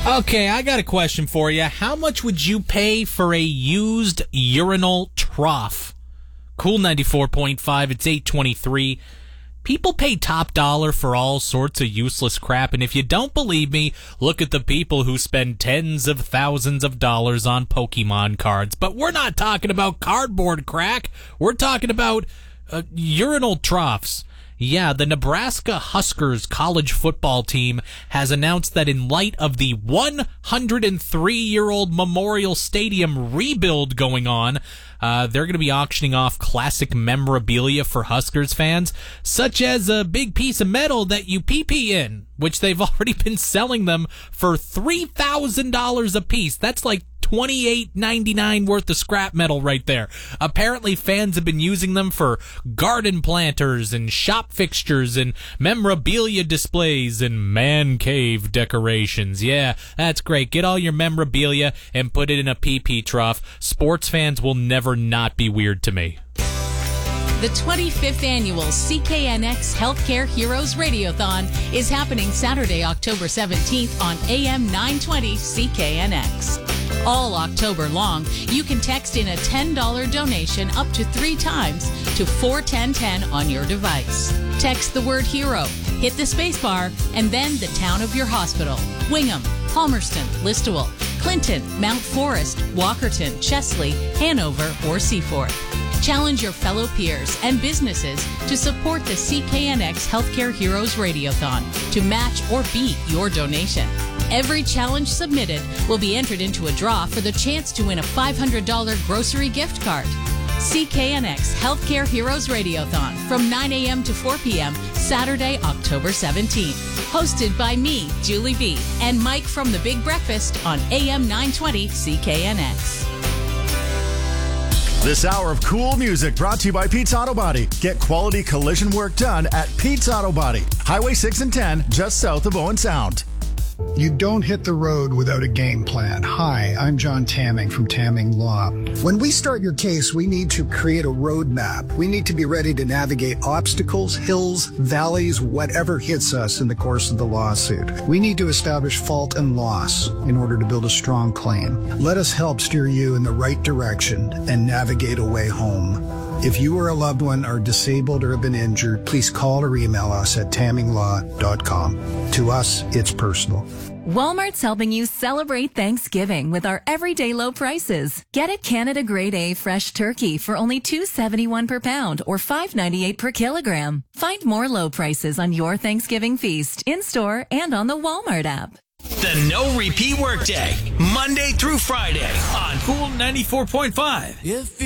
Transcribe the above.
Okay, I got a question for you. How much would you pay for a used urinal trough? Cool 94.5, it's 823. People pay top dollar for all sorts of useless crap, and if you don't believe me, look at the people who spend tens of thousands of dollars on Pokemon cards. But we're not talking about cardboard crack. We're talking about urinal troughs. Yeah, the Nebraska Huskers college football team has announced that in light of the 103-year-old Memorial Stadium rebuild going on, they're going to be auctioning off classic memorabilia for Huskers fans, such as a big piece of metal that you pee in, which they've already been selling them for $3,000 a piece. That's like $28.99 worth of scrap metal right there. Apparently fans have been using them for garden planters and shop fixtures and memorabilia displays and man cave decorations. Yeah, that's great. Get all your memorabilia and put it in a pee-pee trough. Sports fans will never not be weird to me. The 25th annual CKNX Healthcare Heroes Radiothon is happening Saturday, October 17th on AM 920 CKNX. All October long, you can text in a $10 donation up to 3 times to 41010 on your device. Text the word HERO, hit the spacebar, and then the town of your hospital. Wingham, Palmerston, Listowel, Clinton, Mount Forest, Walkerton, Chesley, Hanover, or Seaforth. Challenge your fellow peers and businesses to support the CKNX Healthcare Heroes Radiothon to match or beat your donation. Every challenge submitted will be entered into a draw for the chance to win a $500 grocery gift card. CKNX Healthcare Heroes Radiothon from 9 a.m. to 4 p.m. Saturday, October 17th. Hosted by me, Julie B., and Mike from The Big Breakfast on AM 920 CKNX. This hour of cool music brought to you by Pete's Auto Body. Get quality collision work done at Pete's Auto Body. Highway 6 and 10, just south of Owen Sound. You don't hit the road without a game plan. Hi, I'm John Tamming from Tamming Law. When we start your case, we need to create a roadmap. We need to be ready to navigate obstacles, hills, valleys, whatever hits us in the course of the lawsuit. We need to establish fault and loss in order to build a strong claim. Let us help steer you in the right direction and navigate a way home. If you or a loved one are disabled or have been injured, please call or email us at tamminglaw.com. To us, it's personal. Walmart's helping you celebrate Thanksgiving with our everyday low prices. Get it Canada Grade A fresh turkey for only $2.71 per pound or $5.98 per kilogram. Find more low prices on your Thanksgiving feast in-store and on the Walmart app. The No Repeat Workday, Monday through Friday on Cool 94.5.